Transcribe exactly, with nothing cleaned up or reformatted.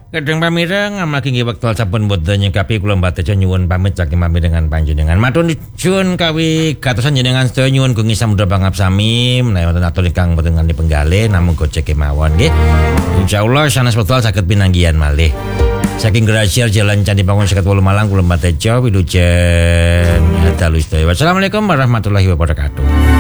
Kadang pamireng amargi nggih wekdal sampun bodho nyekapi kula mbateca nyuwun pamit saking pamirengan panjenengan. Matur nuwun kawi gatosan jenengan sedaya nyuwun gungi samudra pangabsami menawi wonten atur ingkang boten ngani penggalih namung gojek kemawon nggih. Insyaallah sanes wekdal saged pinanggihan malih. Saking Grasiar Jalan Candi Bangun seket wolu Malang kula mbateca wilujen dalu sedaya. Wassalamualaikum warahmatullahi wabarakatuh.